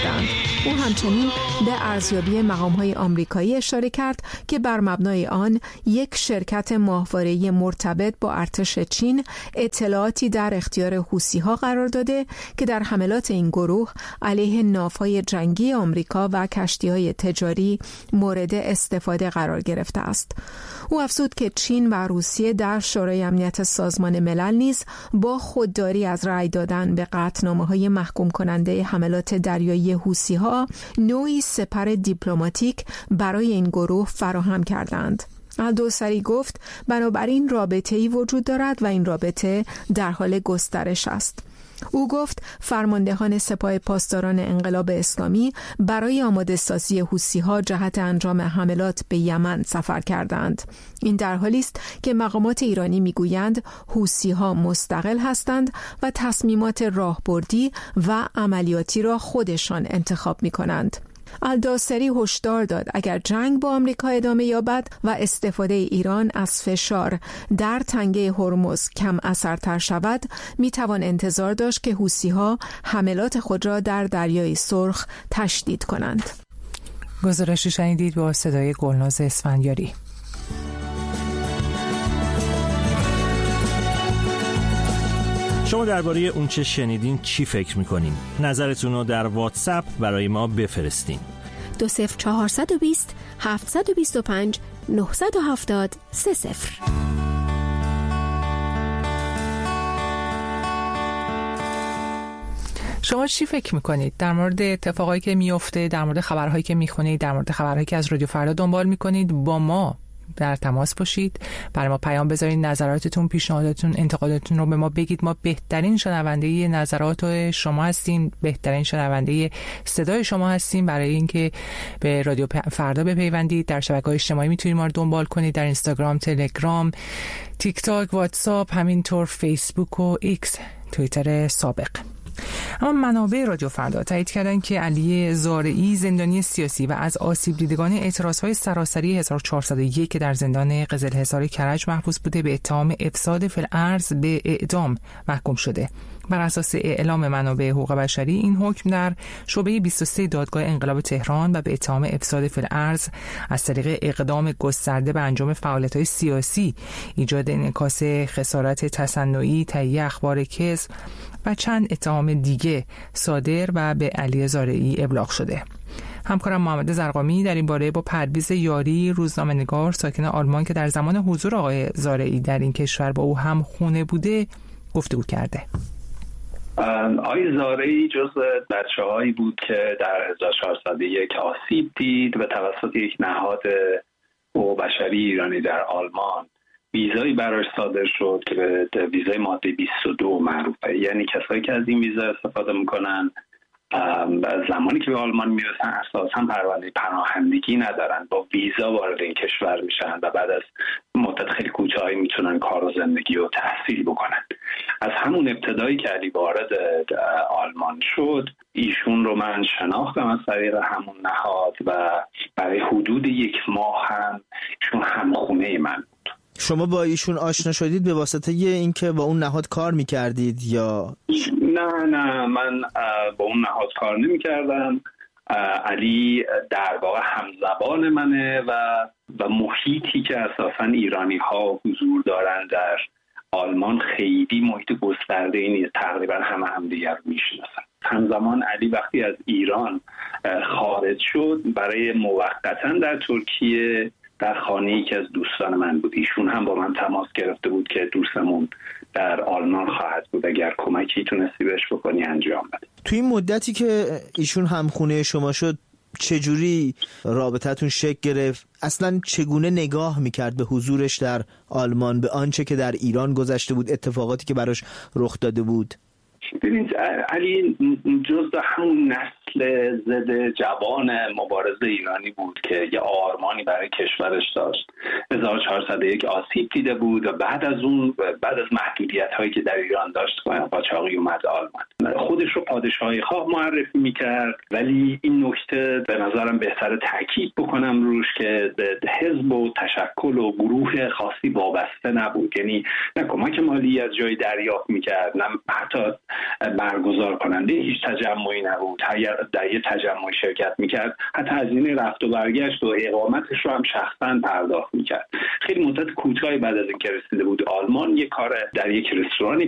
کردند. او همچنین به ارزیابی مقام‌های آمریکایی اشاره کرد که بر مبنای آن یک شرکت ماهواره‌ای مرتبط با ارتش چین اطلاعاتی در اختیار حوثی‌ها قرار داده که در حملات این گروه علیه ناوهای جنگی آمریکا و کشتی‌های تجاری مورد استفاده قرار گرفته است. او افزود که چین و روسیه در شورای امنیت سازمان ملل نیز با خودداری از رأی دادن به قطعنامه‌های محکوم کننده حملات دریایی حوثی‌ها نوعی سپر دیپلماتیک برای این گروه فراهم کردند. الدوسری گفت بنابراین رابطه‌ای وجود دارد و این رابطه در حال گسترش است. او گفت فرماندهان سپاه پاسداران انقلاب اسلامی برای آماده سازی حوثی‌ها جهت انجام حملات به یمن سفر کردند. این در حالی است که مقامات ایرانی میگویند حوثی‌ها مستقل هستند و تصمیمات راهبردی و عملیاتی را خودشان انتخاب می‌کنند. الدوسری هشدار داد اگر جنگ با آمریکا ادامه یابد و استفاده ایران از فشار در تنگه هرمز کم اثرتر شود، میتوان انتظار داشت که حوثی‌ها حملات خود را در دریای سرخ تشدید کنند. گزارشی شنیدید با صدای گلناز اسفندیاری. شما درباره اون چه شنیدین چی فکر میکنین؟ نظرتون رو در واتساپ برای ما بفرستین. 20420 725 970 30. شما چی فکر میکنید در مورد اتفاقایی که میفته، در مورد خبرهایی که میخونید، در مورد خبرهایی که از رادیو فردا دنبال میکنید؟ با ما در تماس باشید، برای ما پیام بذارید، نظراتتون، پیشنهاداتتون، انتقاداتتون رو به ما بگید. ما بهترین شنونده نظرات شما هستیم، بهترین شنونده صدای شما هستیم. برای اینکه به رادیو فردا بپیوندید در شبکه‌های اجتماعی میتونید ما رو دنبال کنید، در اینستاگرام، تلگرام، تیک تاک، واتساپ، همینطور فیسبوک و ایکس، توییتر سابق. اما منابع رادیو فردا تایید کردن که علی زارعی زندانی سیاسی و از آسیب دیدگان اعتراضهای سراسری 1401 که در زندان قزلحصار کرج محبوس بوده به اتهام افساد فی الارض به اعدام محکوم شده. بر اساس اعلام منابع حقوق بشری این حکم در شعبه 23 دادگاه انقلاب تهران و به اتهام افساد فی الارض از طریق اقدام گسترده به انجام فعالیت‌های سیاسی، ایجاد انعکاس خسارت تصنعی، تهیه اخبار کذب و چند اتهام دیگه صادر و به علی زارعی ابلاغ شده. همکارم محمد زرقامی در این باره با پرویز یاری، روزنامه‌نگار ساکن آلمان که در زمان حضور آقای زارعی در این کشور با او هم خونه بوده گفتگو کرده. آقای زارعی جزو بچه‌هایی بود که در 1401 آسیب دید و توسط یک نهاد حقوق بشری ایرانی در آلمان ویزایی براش صادر شد که به ویزای ماده 22 معروفه. یعنی کسایی که از این ویزا استفاده میکنن زمانی که به آلمان میرسن اساساً پرونده پناهندگی ندارن، با ویزا وارد این کشور میشن و بعد از مدت خیلی کوتاهی میتونن کار و زندگی و تحصیل بکنن. از همون ابتدایی که علی وارد آلمان شد، ایشون رو من شناختم از طریق همون نهاد و برای حدود 1 ماه هم ایشون همخونه من بود. شما با ایشون آشنا شدید به واسطه اینکه با اون نهاد کار میکردید یا؟ نه من با اون نهاد کار نمیکردم. علی در واقع همزبان منه و محیطی که اساساً ایرانی ها حضور دارن در آلمان خیلی محیط گسترده‌ای نیست، تقریبا همدیگر رو میشناسن. همزمان علی وقتی از ایران خارج شد برای موقتاً در ترکیه در خانه یکی از دوستان من بود. ایشون هم با من تماس گرفته بود که دوستمون در آلمان خواهد بود، اگر کمکی تونستی بهش بکنی انجام بده. توی این مدتی که ایشون همخونه شما شد چجوری رابطتون شکل گرفت؟ اصلا چگونه نگاه میکرد به حضورش در آلمان، به آنچه که در ایران گذشته بود، اتفاقاتی که براش رخ داده بود؟ ببینید علی جزء همون نسل ضد جوان مبارز ایرانی بود که یه آرمانی برای کشورش داشت. 1401 آسیب دیده بود و بعد از محدودیت‌هایی که در ایران داشت قاچاقی اومد آلمان. خودش رو پادشاهی خواه معرفی میکرد، ولی این نکته به نظرم بهتره تاکید بکنم روش که به حزب و تشکل و گروه خاصی وابسته نبود. یعنی نه کمک مالی از جای دریافت میکرد، نه حتی برگزار کننده هیچ تجمعی نبود، در یه تجمع شرکت میکرد، حتی هزینه رفت و برگشت و اقامتش رو هم شخصا پرداخت میکرد. خیلی مدت کوتاهی بعد از اینکه رسیده بود آلمان، یه کار در یک رستورانی